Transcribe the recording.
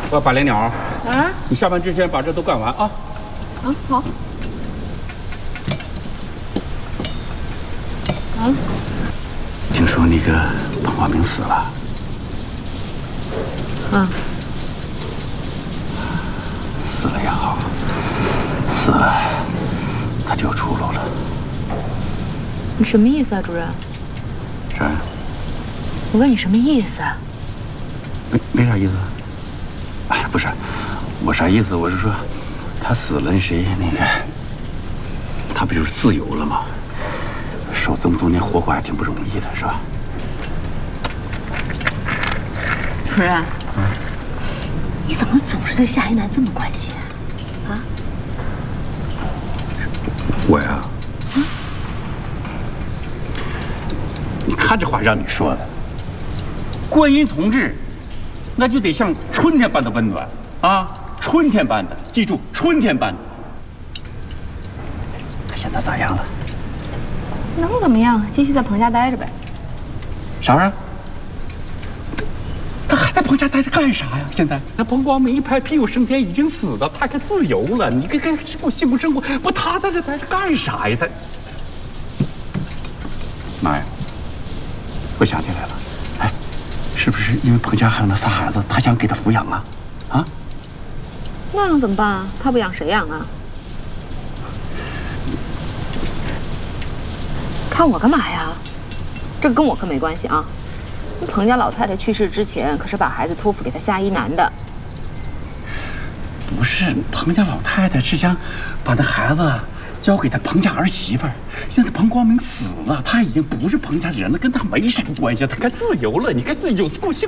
我把脸鸟， 啊， 你下班之前把这都干完啊。 啊，好。啊， 听说那个彭光明死了。 嗯。 死了也好，死了他就有出路了。 你什么意思啊，主任？ 啥呀？ 我问你什么意思啊？ 没啥意思。哎，不是，我啥意思？我是说，他死了，那谁那个，他不就是自由了吗？受这么多年活活还挺不容易的，是吧？ 主任，你怎么总是对夏一楠这么关心啊？ 我呀，你看这话让你说的，观音同志，那就得像春天般的温暖啊，春天般的，记住，春天般的。他现在咋样了？ 能怎么样？继续在彭家待着呗。 啥玩意儿？他还在彭家待着干啥呀？现在那彭光明一拍屁股升天，已经死了，他可自由了。你该过幸福生活，不他在这待着干啥呀？他，妈呀！我想起来了，哎，是不是因为彭家还有那仨孩子，他想给他抚养啊？啊？ 那样怎么办？他不养谁养啊？看我干嘛呀？这跟我可没关系啊！彭家老太太去世之前，可是把孩子托付给他夏一楠的。 不是，彭家老太太是想把那孩子交给他彭家儿媳妇儿。现在彭光明死了，他已经不是彭家的人了，跟他没什么关系，他该自由了。你该自由过幸